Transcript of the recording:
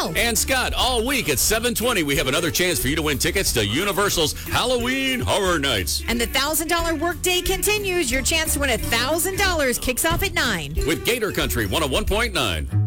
Bill. And Scott, all week at 7:20, we have another chance for you to win tickets to Universal's Halloween Horror Nights. And the $1,000 workday continues. Your chance to win $1,000 kicks off at 9. With Gator Country 101.9.